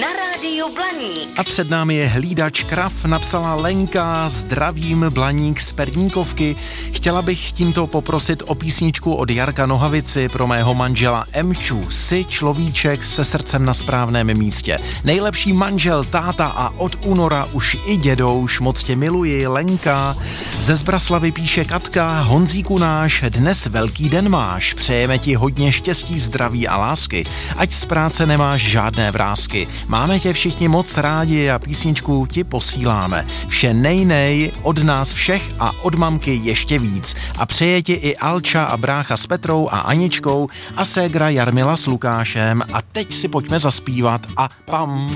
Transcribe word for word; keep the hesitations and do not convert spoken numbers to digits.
Na rádiu Blaník. A před námi je hlídač krav, napsala Lenka. Zdravím, Blaník z Perníkovky. Chtěla bych tímto poprosit o písničku od Jarka Nohavici pro mého manžela Emču. Jsi človíček se srdcem na správném místě. Nejlepší manžel, táta a od února už i dědouš. Moc tě miluji, Lenka. Ze Zbraslavy píše Katka. Honzíku náš, dnes velký den máš. Přejeme ti hodně štěstí, zdraví a lásky. Ať z práce nemáš žádné vrásky. Máme tě všichni moc rádi a písničku ti posíláme. Vše nejnej od nás všech a od mamky ještě víc. A přeje ti i Alča a brácha s Petrou a Aničkou a ségra Jarmila s Lukášem. A teď si pojďme zaspívat a pam.